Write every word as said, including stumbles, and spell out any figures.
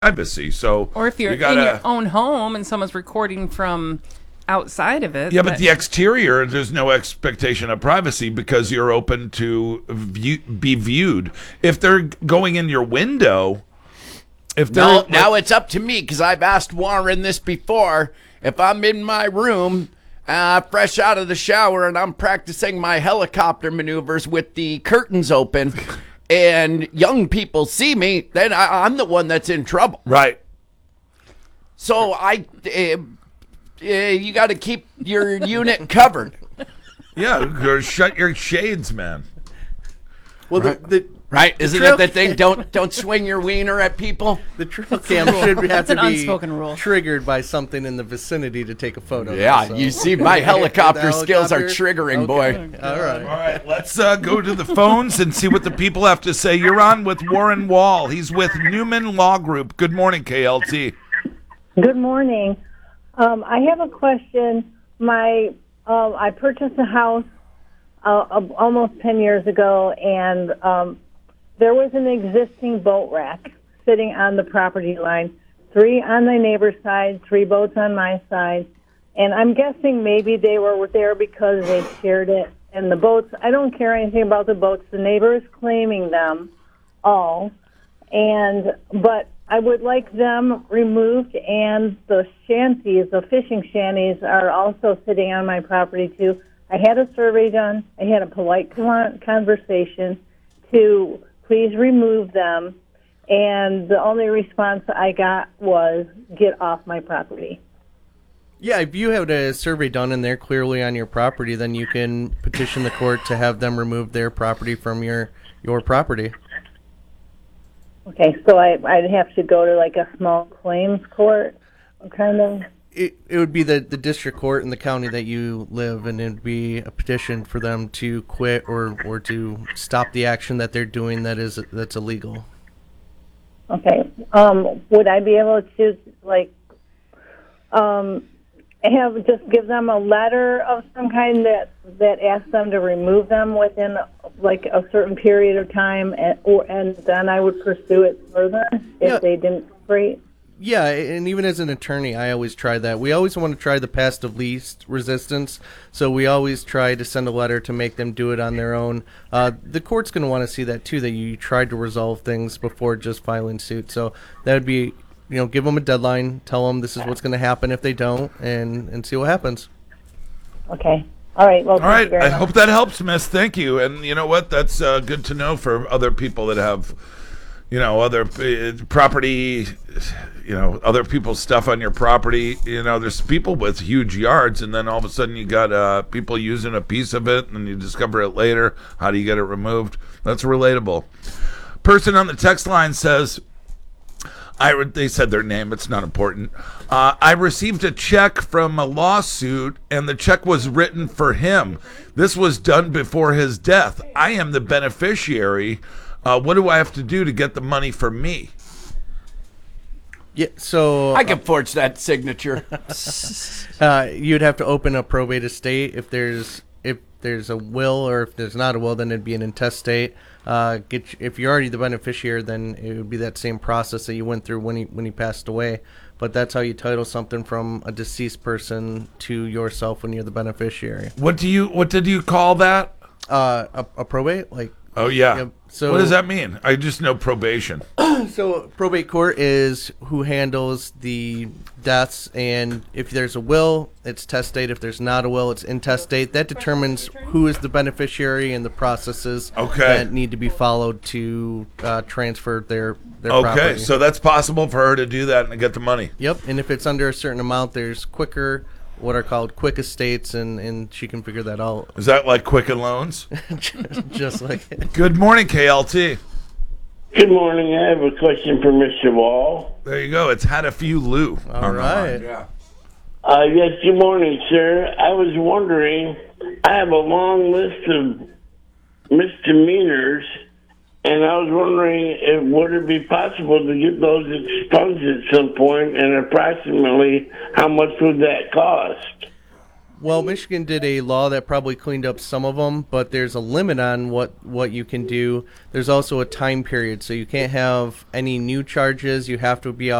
privacy. So, or if you're you gotta, in your own home and someone's recording from outside of it. Yeah, but, but the exterior, there's no expectation of privacy because you're open to view, be viewed. If they're going in your window, if they're no, now it's up to me because I've asked Warren this before. If I'm in my room, uh, fresh out of the shower, and I'm practicing my helicopter maneuvers with the curtains open, and young people see me, then I, I'm the one that's in trouble. Right. So I, uh, uh, you got to keep your unit covered. Yeah, shut your shades, man. Well, right. the, the right isn't trail, that the thing? Don't don't swing your wiener at people. The trail cam should have That's to an be unspoken rule. triggered by something in the vicinity to take a photo. Yeah, so. you see, my helicopter, helicopter skills are triggering, okay. boy. All right, all right. Let's uh, go to the phones and see what the people have to say. You're on with Warren Wall. He's with Newman Law Group. Good morning, K L T. Good morning. Um, I have a question. My uh, I purchased a house uh, almost ten years ago, and um, there was an existing boat rack sitting on the property line, three on the neighbor's side, three boats on my side, and I'm guessing maybe they were there because they shared it. And the boats, I don't care anything about the boats. The neighbor is claiming them all, and but I would like them removed, and the shanties, the fishing shanties, are also sitting on my property too. I had a survey done. I had a polite conversation to please remove them, and the only response I got was, get off my property. Yeah, if you have a survey done and they're clearly on your property, then you can petition the court to have them remove their property from your, your property. Okay, so I, I'd have to go to like a small claims court, kind of? It it would be the, the district court in the county that you live, and it would be a petition for them to quit or, or to stop the action that they're doing that is that's illegal. Okay. Um, would I be able to, like, um, have just give them a letter of some kind that that asks them to remove them within like a certain period of time, and or and then I would pursue it further if yeah. they didn't cooperate? Yeah, and even as an attorney, I always try that. We always want to try the path of least resistance, so we always try to send a letter to make them do it on their own. Uh, the court's going to want to see that, too, that you tried to resolve things before just filing suit. So that would be, you know, give them a deadline, tell them this is what's going to happen if they don't, and, and see what happens. Okay. All right. Well, All right. thank you very I much. hope that helps, Miss. Thank you. And you know what? That's uh, good to know for other people that have, you know, other uh, property, you know, other people's stuff on your property. You know, there's people with huge yards, and then all of a sudden you got uh, people using a piece of it, and you discover it later. How do you get it removed? That's relatable. Person on the text line says, I re- they said their name. It's not important. Uh, I received a check from a lawsuit, and the check was written for him. This was done before his death. I am the beneficiary. Uh, what do I have to do to get the money for me? Yeah, so I can forge that signature. uh, you'd have to open a probate estate if there's if there's a will, or if there's not a will, then it'd be an intestate. Uh, get if you're already the beneficiary, then it would be that same process that you went through when he when he passed away. But that's how you title something from a deceased person to yourself when you're the beneficiary. What do you? What did you call that? Uh, a, a probate, like. Oh yeah. Yep. So what does that mean? I just know probation. So probate court is who handles the deaths, and if there's a will, it's testate. If there's not a will, it's intestate. That determines who is the beneficiary and the processes Okay. that need to be followed to uh, transfer their their Okay, property. so that's possible for her to do that and get the money. Yep, and if it's under a certain amount, there's quicker, what are called quick estates, and, and she can figure that out. Is that like Quicken Loans? Just like it. Good morning, K L T. Good morning. I have a question for Mister Wall. There you go. It's had a few Lou. All right. Yeah. Uh, yes, good morning, sir. I was wondering, I have a long list of misdemeanors, and I was wondering if would it be possible to get those expunged at some point, and approximately how much would that cost? Well, Michigan did a law that probably cleaned up some of them, but there's a limit on what, what you can do. There's also a time period, so you can't have any new charges. You have to be